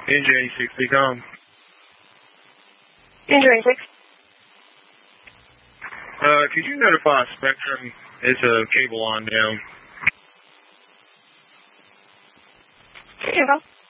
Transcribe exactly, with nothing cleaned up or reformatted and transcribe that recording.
N J six, be calm. N J six. Uh, could you notify Spectrum? It's a cable on down. Yeah.